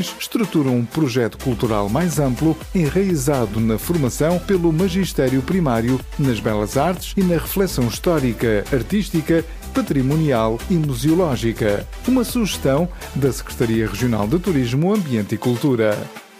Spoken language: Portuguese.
estruturam um projeto cultural mais amplo, enraizado na formação pelo magistério primário, nas belas artes e na reflexão histórica, artística, patrimonial e museológica. Uma sugestão da Secretaria Regional de Turismo, Ambiente e Cultura.